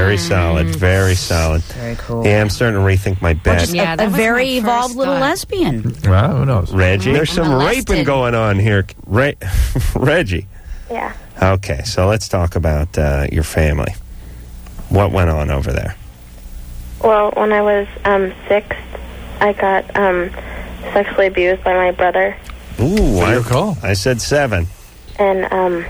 Very solid. Very solid. Very cool. Yeah, I'm starting to rethink my bet. Yeah, a very evolved little lesbian. Well, who knows? Reggie, there's some raping going on here. Reggie. Yeah. Okay, so let's talk about your family. What went on over there? Well, when I was 6, I got sexually abused by my brother. Ooh, I recall. I said 7. And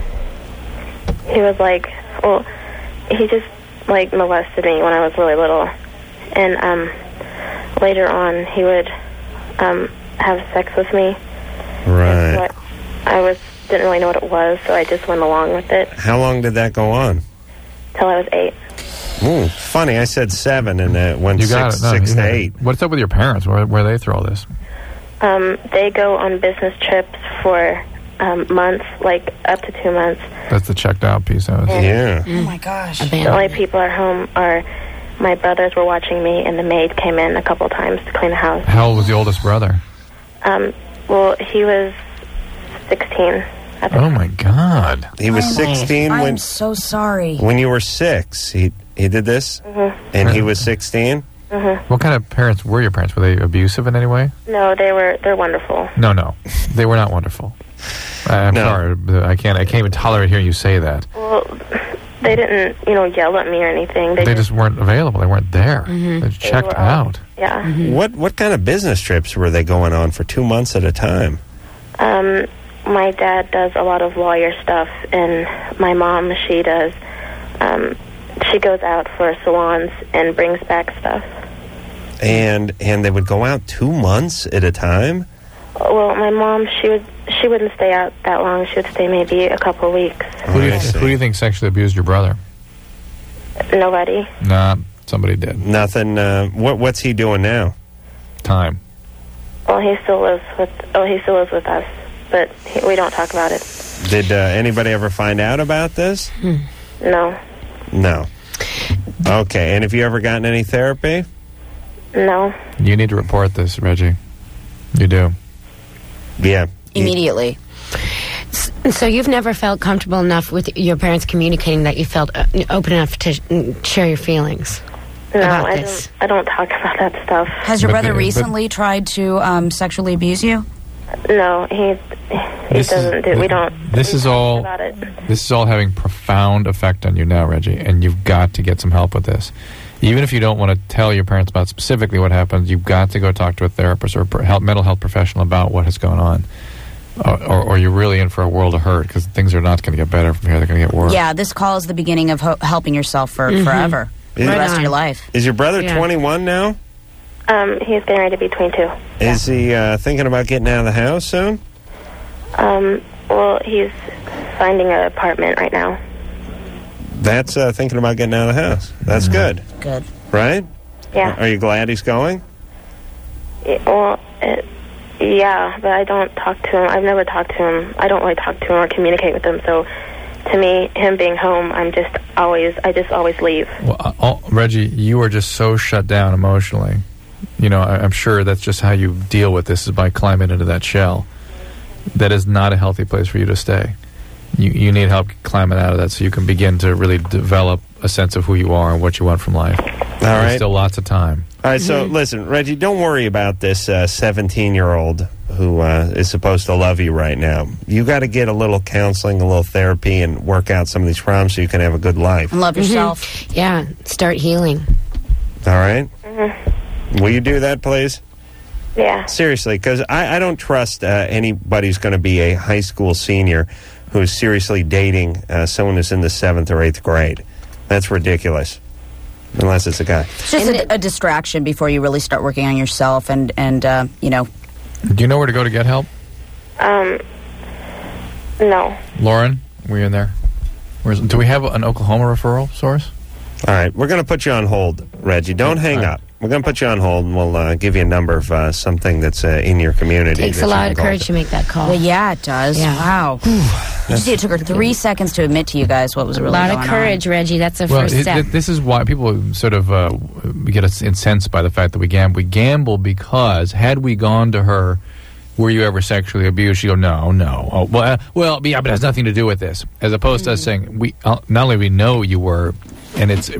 he was like, well, he just like molested me when I was really little. And later on, he would have sex with me. Right. But I didn't really know what it was, so I just went along with it. How long did that go on? Till I was 8. Ooh, funny. I said 7, and it went You got 6 it. No, to 8. What's up with your parents? Where are they through all this? They go on business trips for months, like up to 2 months. That's the checked out piece of it. Yeah. Oh, my gosh. The only people at home are my brothers were watching me, and the maid came in a couple times to clean the house. How old was the oldest brother? Well, he was 16. Oh, my God. He was 16 I'm when so sorry. when you were 6. He did this, and he was 16. What kind of parents were your parents? Were they abusive in any way? No, they're wonderful. No. They were not wonderful. I'm No. sorry. But I can't even tolerate hearing you say that. Well, they didn't, yell at me or anything. They just weren't available. They weren't there. They checked were out. Yeah. What kind of business trips were they going on for 2 months at a time? My dad does a lot of lawyer stuff, and my mom, she does. She goes out for salons and brings back stuff. And they would go out 2 months at a time? Well, my mom, she wouldn't stay out that long. She would stay maybe a couple of weeks. Who do you think sexually abused your brother? Nobody. Nah, somebody did. Nothing. What's he doing now? Time. Well, he still lives with us, but we don't talk about it. Did anybody ever find out about this? No. No. Okay, and have you ever gotten any therapy? No. You need to report this, Reggie. You do. Yeah. Immediately. So you've never felt comfortable enough with your parents communicating that you felt open enough to share your feelings about this? I don't talk about that stuff. Has your brother recently tried to sexually abuse you? No, he doesn't do. We don't. This is all. About it. This is all having profound effect on you now, Reggie, and you've got to get some help with this. Even if you don't want to tell your parents about specifically what happened, you've got to go talk to a therapist or a mental health professional about what has gone on. Or you're really in for a world of hurt, because things are not going to get better from here. They're going to get worse. Yeah, this call is the beginning of helping yourself for forever. For the rest of your life. Is your brother 21 now? He's getting ready to be 22. Is he thinking about getting out of the house soon? Well, he's finding an apartment right now. That's thinking about getting out of the house. That's good. Good. Right? Yeah. Are you glad he's going? Yeah, but I don't talk to him. I've never talked to him. I don't really talk to him or communicate with him. So, to me, him being home, I just always leave. Well, Reggie, you are just so shut down emotionally. I'm sure that's just how you deal with this, is by climbing into that shell. That is not a healthy place for you to stay. You need help climbing out of that so you can begin to really develop a sense of who you are and what you want from life. All right. There's still lots of time. All right, so listen, Reggie, don't worry about this 17-year-old who is supposed to love you right now. You got to get a little counseling, a little therapy, and work out some of these problems so you can have a good life. And love yourself. Yeah, start healing. All right? Will you do that, please? Yeah. Seriously, because I don't trust anybody who's going to be a high school senior who's seriously dating someone who's in the 7th or 8th grade. That's ridiculous. Unless it's a guy. It's just a distraction before you really start working on yourself and Do you know where to go to get help? No. Lauren, were you in there? Do we have an Oklahoma referral source? All right, we're going to put you on hold, Reggie. Don't hang up. We're going to put you on hold, and we'll give you a number of something that's in your community. It takes a lot of courage to make that call. Well, yeah, it does. Yeah. Wow. You see, it took her 3 seconds to admit to you guys what was really going on. A lot of courage, Reggie. That's the Well, first step. this is why people sort of get incensed by the fact that we gamble. We gamble because had we gone to her, were you ever sexually abused? She'd go, no. Oh, well, yeah, but it has nothing to do with this. As opposed to us saying, not only we know you were, and it's